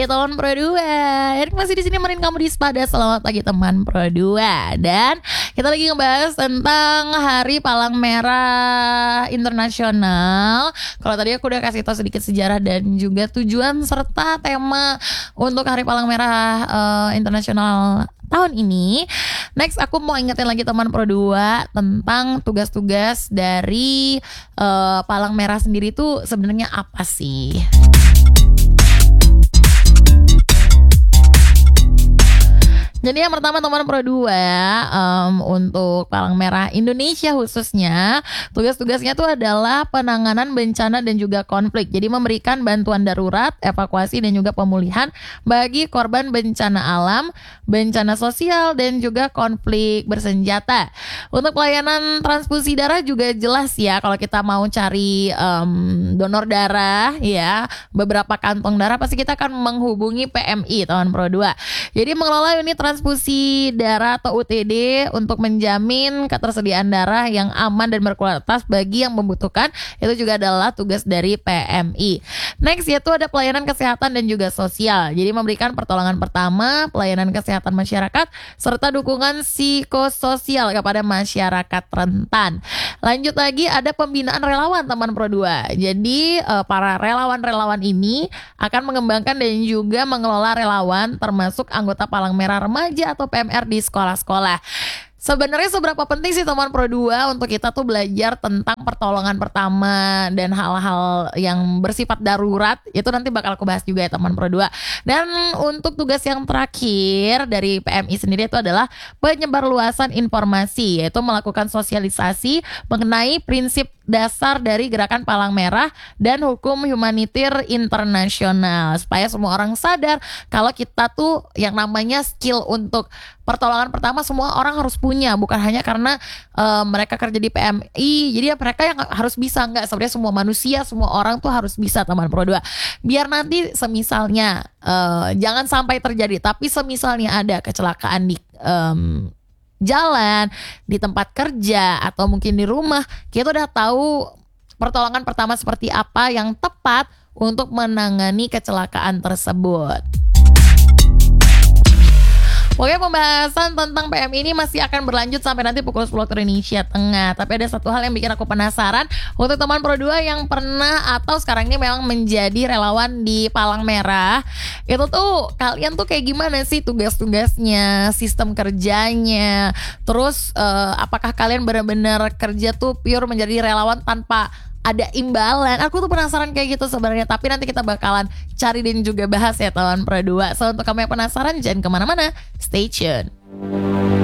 teman Pro 2. Erik masih di sini nemenin kamu di Spada. Selamat pagi teman Pro 2. Dan kita lagi ngebahas tentang Hari Palang Merah Internasional. Kalau tadi aku udah kasih tahu sedikit sejarah dan juga tujuan serta tema untuk Hari Palang Merah Internasional tahun ini. Next aku mau ingetin lagi teman Pro 2 tentang tugas-tugas dari Palang Merah sendiri itu sebenarnya apa sih? Jadi yang pertama teman Pro 2 untuk Palang Merah Indonesia khususnya tugas-tugasnya itu adalah penanganan bencana dan juga konflik. Jadi memberikan bantuan darurat, evakuasi dan juga pemulihan bagi korban bencana alam, bencana sosial dan juga konflik bersenjata. Untuk pelayanan transfusi darah juga jelas ya, kalau kita mau cari donor darah ya, beberapa kantong darah pasti kita akan menghubungi PMI teman Pro 2. Jadi mengelola unit transfusi darah atau UTD untuk menjamin ketersediaan darah yang aman dan berkualitas bagi yang membutuhkan, itu juga adalah tugas dari PMI. Next yaitu ada pelayanan kesehatan dan juga sosial. Jadi memberikan pertolongan pertama, pelayanan kesehatan masyarakat serta dukungan psikososial kepada masyarakat rentan. Lanjut lagi ada pembinaan relawan teman Pro 2. Jadi para relawan-relawan ini akan mengembangkan dan juga mengelola relawan termasuk anggota Palang Merah Remaja atau PMR di sekolah-sekolah. Sebenarnya seberapa penting sih teman Pro 2 untuk kita tuh belajar tentang pertolongan pertama dan hal-hal yang bersifat darurat, itu nanti bakal aku bahas juga ya teman Pro 2. Dan untuk tugas yang terakhir dari PMI sendiri itu adalah penyebarluasan informasi, yaitu melakukan sosialisasi mengenai prinsip dasar dari gerakan Palang Merah dan hukum humaniter internasional, supaya semua orang sadar kalau kita tuh yang namanya skill untuk pertolongan pertama semua orang harus punya, bukan hanya karena mereka kerja di PMI jadi ya mereka yang harus bisa, enggak, sebenarnya semua manusia, semua orang tuh harus bisa teman Pro 2. Biar nanti semisalnya jangan sampai terjadi, tapi semisalnya ada kecelakaan di jalan, di tempat kerja atau mungkin di rumah, kita udah tahu pertolongan pertama seperti apa yang tepat untuk menangani kecelakaan tersebut. Pokoknya pembahasan tentang PMI ini masih akan berlanjut sampai nanti pukul 10 waktu Indonesia Tengah. Tapi ada satu hal yang bikin aku penasaran untuk teman Pro 2 yang pernah atau sekarang ini memang menjadi relawan di Palang Merah. Itu tuh kalian tuh kayak gimana sih tugas-tugasnya, sistem kerjanya? Terus apakah kalian benar-benar kerja tuh pure menjadi relawan tanpa ada imbalan? Aku tuh penasaran kayak gitu sebenarnya. Tapi nanti kita bakalan cari dan juga bahas ya teman Pro 2. So untuk kamu yang penasaran jangan kemana-mana, stay tune.